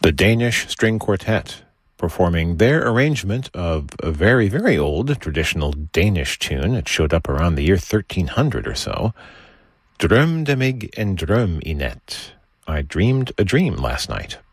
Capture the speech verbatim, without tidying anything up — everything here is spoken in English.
the Danish String Quartet, performing their arrangement of a very, very old traditional Danish tune. It showed up around the year thirteen hundred or so. Drømte mig en drøm i nat. I dreamed a dream last night.